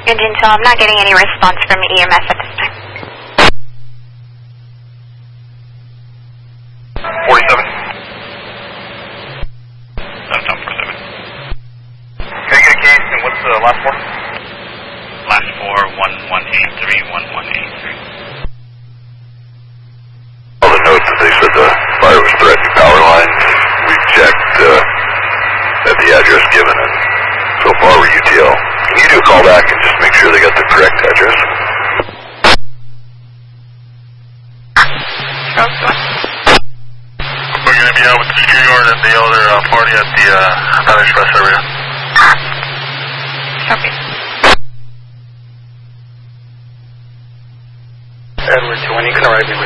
Angel, I'm not getting any response from EMS at this time. 47. That's on 47. Can I get a case and what's the last four? Last four, 1183, 1183. All the notes that they said the fire was threatening power lines. We checked at the address given, and so far we're UTL. Can you do a call back and just make sure they got the correct address? We're going to be out with the security guard and the other party at the Valley Express area. Copy. Edward, when you can arrive,